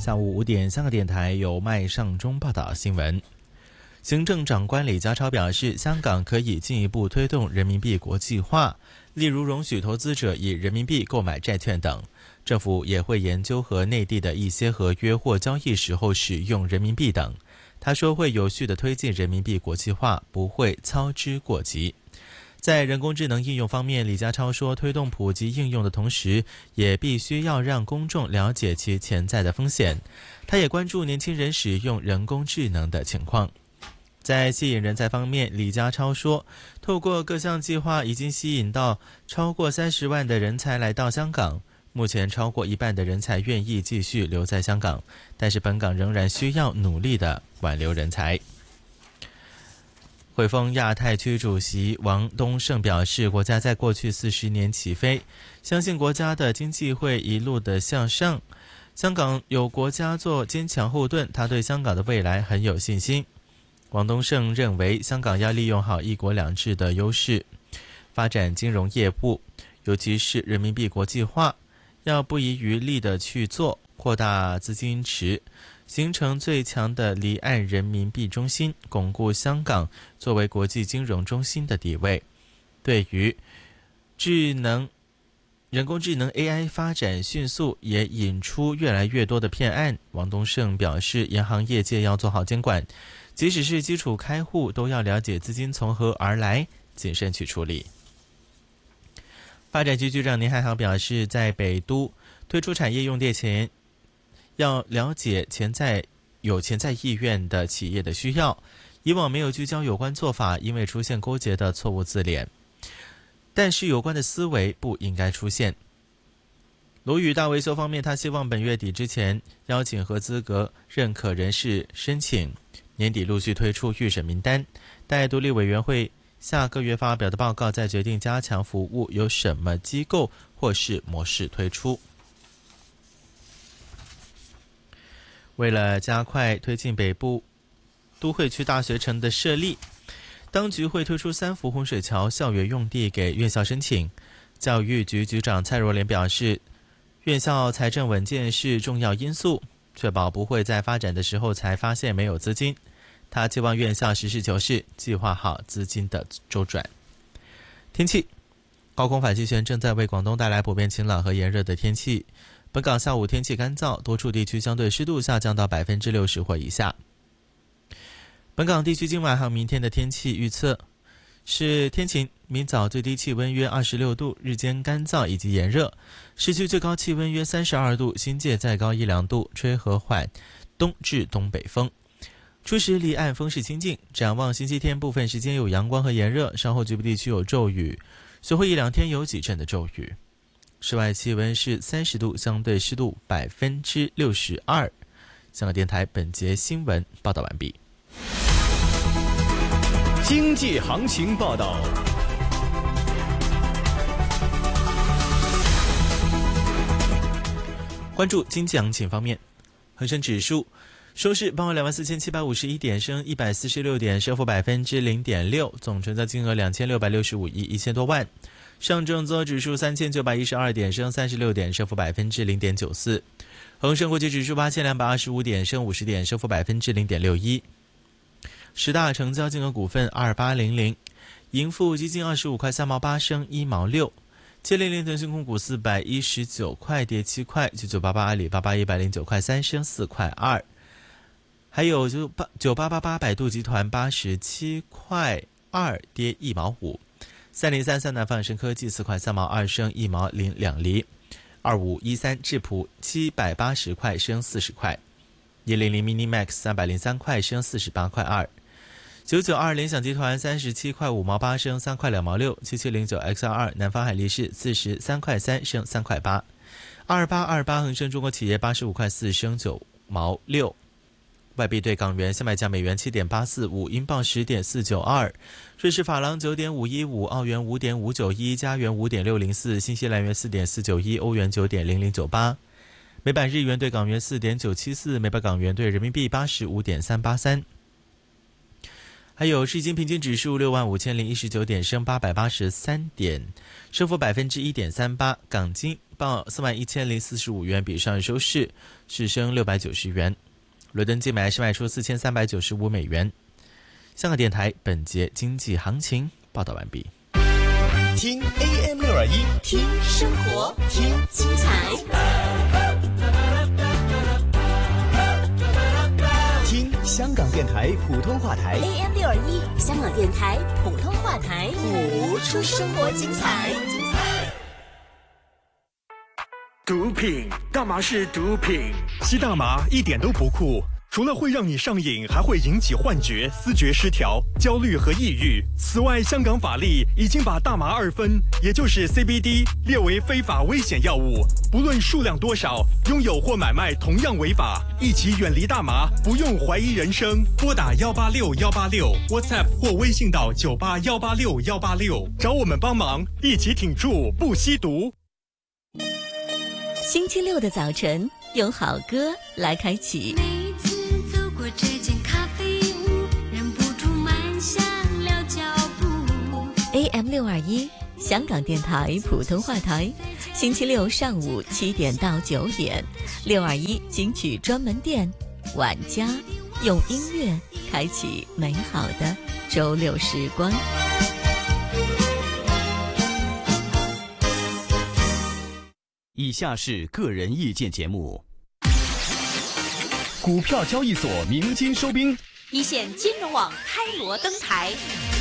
下午5点，香港电台由麦尚中报道新闻。行政长官李家超表示，香港可以进一步推动人民币国际化，例如容许投资者以人民币购买债券等。政府也会研究和内地的一些合约或交易时候使用人民币等。他说会有序地推进人民币国际化，不会操之过急。在人工智能应用方面，李家超说，推动普及应用的同时，也必须要让公众了解其潜在的风险。他也关注年轻人使用人工智能的情况。在吸引人才方面，李家超说，透过各项计划已经吸引到超过30万的人才来到香港，目前超过一半的人才愿意继续留在香港，但是本港仍然需要努力的挽留人才。汇丰亚太区主席王东胜表示，国家在过去40年起飞，相信国家的经济会一路的向上。香港有国家做坚强后盾，他对香港的未来很有信心。王东胜认为，香港要利用好一国两制的优势，发展金融业务，尤其是人民币国际化，要不遗余力的去做，扩大资金池，形成最强的离岸人民币中心，巩固香港作为国际金融中心的地位。对于人工智能 AI 发展迅速，也引出越来越多的骗案。王东胜表示，银行业界要做好监管，即使是基础开户，都要了解资金从何而来，谨慎去处理。发展局局长宁汉豪表示，在北都推出产业用地前，要了解有潜在意愿的企业的需要，以往没有聚焦有关做法，因为出现勾结的错误自敛，但是有关的思维不应该出现。楼宇大维修方面，他希望本月底之前邀请合资格认可人士申请，年底陆续推出预审名单，待独立委员会下个月发表的报告，再决定加强服务由什么机构或是模式推出。为了加快推进北部都会区大学城的设立，当局会推出3幅洪水桥校园用地给院校申请。教育局局长蔡若莲表示，院校财政稳健是重要因素，确保不会在发展的时候才发现没有资金。他期望院校实事求是，计划好资金的周转。天气，高空反气旋正在为广东带来普遍晴朗和炎热的天气。本港下午天气干燥，多处地区相对湿度下降到60%或以下。本港地区今晚和明天的天气预测是天晴，明早最低气温约26度，日间干燥以及炎热，市区最高气温约32度，新界再高1-2度，吹和缓东至东北风。初时离岸风势清劲，展望星期天部分时间有阳光和炎热，稍后局部地区有骤雨，随后1-2天有几阵的骤雨。室外气温是30度，相对湿度62%。香港电台本节新闻报道完毕。 经济行情报道。 关注经济行情方面，恒生指数收市报24,751点，升146点，升幅0.6%，总成交金额2665亿1000多万。上证综合指数3912点，升36点，升幅0.94%。恒生国际指数8225点，升50点，升幅0.61%。十大成交金额股份2800，盈富基金25块3毛8，升1毛6。700腾讯控股419块，跌7块。9988阿里巴巴109块3，升4块2。还有9888百度集团87块2，跌1毛5。3033南方恒生科技4块3毛2，升1毛02厘。2513智普780块，升40块。100 Minimax 303块，升48块2。992联想集团37块5毛8，升3块2毛6。7709 XR 南方海力士43块3，升3块8。2828恒生中国企业85块4，升9毛6。外币对港元，现买价美元7.845，英镑10.492，瑞士法郎9.515，澳元5.591，加元5.604，新西兰元4.491，欧元9.0098。每百日元对港元4.974，每百港元对人民币85.383。 还有日经平均指数65019点，升883点，升幅1.38%。港金报41045元，比上日收市是升690元。伦敦金买是卖出4395美元。香港电台本节经济行情报道完毕。 听 AM621， 听生活，听精彩， 听香港电台普通话台 AM621，香港电台普通话台，谱出生活精彩。 毒品，大麻是毒品。 吸大麻一点都不酷，除了会让你上瘾，还会引起幻觉、思觉失调、焦虑和抑郁。此外，香港法例已经把大麻2酚，也就是 CBD 列为非法危险药物，不论数量多少，拥有或买卖同样违法。一起远离大麻，不用怀疑人生。拨打186186 ，WhatsApp 或微信到98186 找我们帮忙，一起挺住不吸毒。 星期六的早晨，用好歌来开启。 每次走过这间咖啡屋，忍不住慢下了脚步。 AM621，香港电台普通话台，星期六上午7点到9点，621金曲专门店，晚家用音乐开启美好的周六时光。 以下是个人意见节目。股票交易所鸣金收兵， 一线金融网开锣登台，